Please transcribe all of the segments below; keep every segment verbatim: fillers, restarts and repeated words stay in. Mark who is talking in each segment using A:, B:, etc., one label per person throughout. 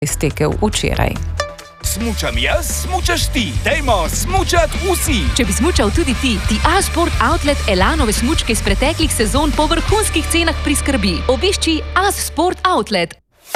A: iztekel včeraj.
B: Smučam jaz, smučaš ti, dajmo smučat vsi.
C: Če bi smučal tudi ti, ti A-Sport Outlet Elanove smučke iz preteklih sezon po vrhunskih cenah priskrbi. Obišči A-Sport Outlet.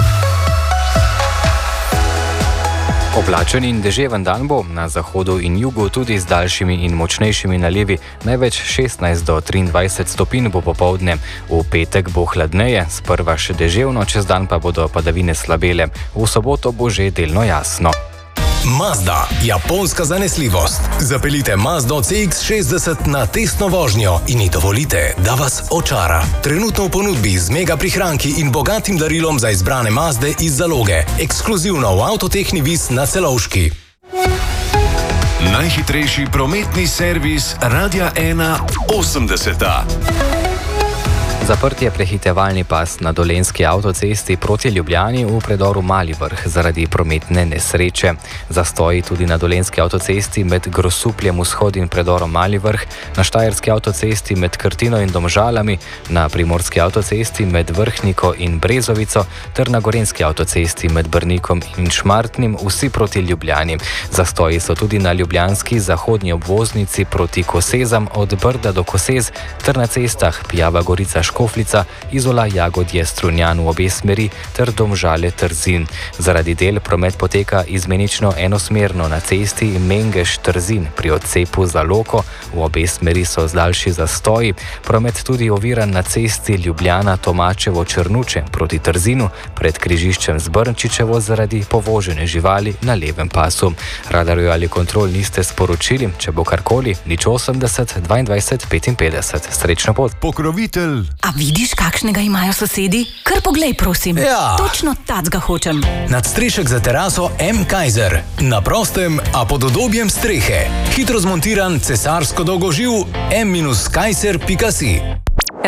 D: Oblačen in deževen dan bo, na zahodu in jugu tudi z daljšimi in močnejšimi nalivi, največ šestnajst do triindvajset stopinj bo popoldne. V petek bo hladneje, sprva še deževno, čez dan pa bodo padavine slabele. V soboto bo že delno jasno.
E: Mazda, japonska zanesljivost. Zapeljite Mazdo C X šestdeset na testno vožnjo in ji dovolite, da vas očara. Trenutno v ponudbi z mega prihranki in bogatim darilom za izbrane Mazde iz zaloge. Ekskluzivno v Avtotehni Vis na Celovški.
F: Najhitrejši prometni servis Radia ena osemdeseta.
D: Zaprt je prehitevalni pas na Dolenjski avtocesti proti Ljubljani v predoru Mali Vrh zaradi prometne nesreče. Zastoji tudi na Dolenjski avtocesti med Grosupljem vzhod in predorom Mali Vrh, na Štajerski avtocesti med Krtino in Domžalami, na Primorski avtocesti med Vrhniko in Brezovico ter na Gorenjski avtocesti med Brnikom in Šmartnim, vsi proti Ljubljani. Zastoji so tudi na ljubljanski zahodnji obvoznici proti Kosezam od Brda do Kosez ter na cestah Pijava Gorica Škoflica, Izola Jagodje Strunjan v obe smeri ter Domžale Trzin. Zaradi del promet poteka izmenično enosmerno na cesti Mengeš Trzin pri odcepu za Loko, v obe smeri so daljši zastoji. Promet tudi oviran na cesti Ljubljana Tomačevo Črnuče proti Trzinu pred križiščem z Brnčičevo zaradi povožene živali na levem pasu. Radarju ali kontrol niste sporočili, če bo karkoli, nič osemdeset dvaindvajset petinpetdeset. Srečno pot.
F: Pokrovitelj.
G: A vidiš, kakšnega imajo sosedi? Kar poglej, prosim.
E: Ja.
G: Točno tacga hočem.
E: Nadstrešek za teraso M. Kaiser. Na prostem, a pod udobjem strehe. Hitro zmontiran cesarsko dolgoživ M kaiser pika si.